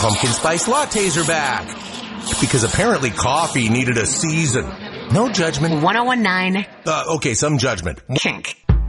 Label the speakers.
Speaker 1: pumpkin spice lattes are back. Because apparently coffee needed a season. No judgment.
Speaker 2: 1019.
Speaker 1: Okay, some judgment.
Speaker 2: Kink.